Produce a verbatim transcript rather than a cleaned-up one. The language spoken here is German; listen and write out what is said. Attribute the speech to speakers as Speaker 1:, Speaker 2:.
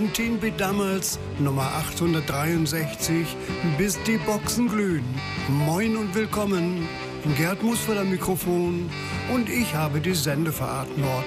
Speaker 1: Von zehn Bit damals, Nummer achthundertdreiundsechzig, bis die Boxen glühen. Moin und willkommen. Gerd Muss vor dem Mikrofon und ich habe die Sendeverantwortung.